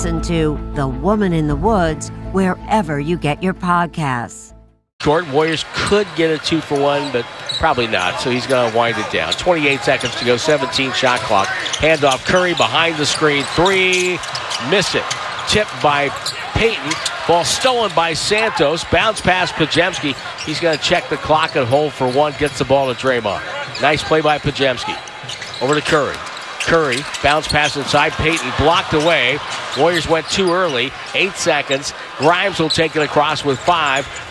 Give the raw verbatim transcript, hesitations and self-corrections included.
listen to The Woman in the Woods wherever you get your podcasts. Short Warriors could get a two for one, but probably not, so he's going to wind it down. twenty-eight seconds to go, seventeen shot clock. Handoff, Curry behind the screen. Three, miss it. Tipped by Payton. Ball stolen by Santos. Bounce past Podziemski. He's going to check the clock and hold for one. Gets the ball to Draymond. Nice play by Podziemski. Over to Curry. Curry, bounce pass inside. Payton blocked away. Warriors went too early. Eight seconds. Grimes will take it across with five.